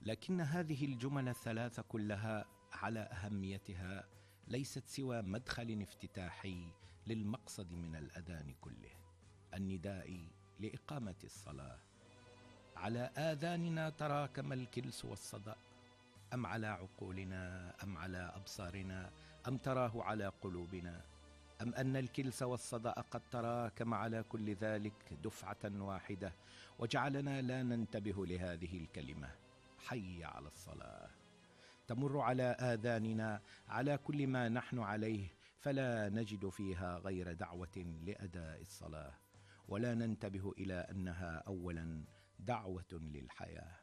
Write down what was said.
لكن هذه الجمل الثلاثة كلها على أهميتها ليست سوى مدخل افتتاحي للمقصد من الأذان كله، النداء لإقامة الصلاة. على آذاننا تراكم الكلس والصدأ، أم على عقولنا، أم على أبصارنا، أم تراه على قلوبنا، أم أن الكلس والصدأ قد تراكم على كل ذلك دفعة واحدة وجعلنا لا ننتبه لهذه الكلمة حي على الصلاة تمر على آذاننا على كل ما نحن عليه، فلا نجد فيها غير دعوة لأداء الصلاة، ولا ننتبه إلى أنها أولا دعوة للحياة.